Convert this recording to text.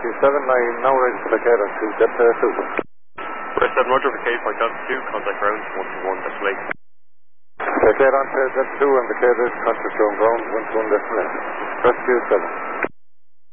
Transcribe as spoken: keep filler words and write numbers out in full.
Rescue seven, I am now ready for the care on to Delta two. Rescue seven, Roger for K point Delta two, contact ground one two one decimal eight. The care on to Delta two and the care is contact ground one two one decimal eight. Rescue seven.